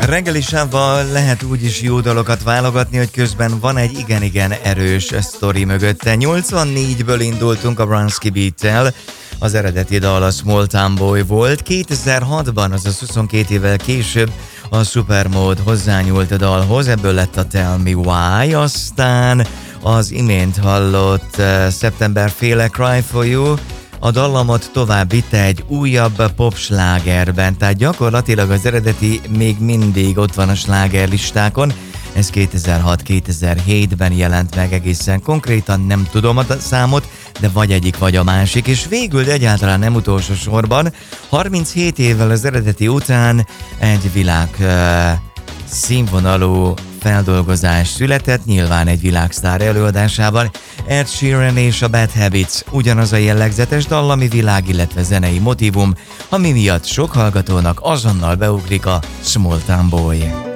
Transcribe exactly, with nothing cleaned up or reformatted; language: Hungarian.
Reggeli sávval lehet úgy is jó dalokat válogatni, hogy közben van egy igen-igen erős sztori mögötte. nyolcvannégyből indultunk a Bronski Beat-tel, az eredeti dal a Small Town Boy volt. kétezer-hatban, azaz huszonkét évvel később a Supermode hozzányúlt a dalhoz, ebből lett a Tell Me Why, aztán az imént hallott uh, Szeptember féle Cry For You, a dallamot tovább vitte egy újabb popslágerben, tehát gyakorlatilag az eredeti még mindig ott van a slágerlistákon. Ez kétezer-hat-kétezer-hétben jelent meg egészen konkrétan, nem tudom a számot, de vagy egyik, vagy a másik, és végül, de egyáltalán nem utolsó sorban, harminchét évvel az eredeti után egy világ uh, színvonalú feldolgozás született, nyilván egy világsztár előadásában. Ed Sheeran és a Bad Habits, ugyanaz a jellegzetes dallami világ, illetve zenei motívum, ami miatt sok hallgatónak azonnal beugrik a Small Town Boy.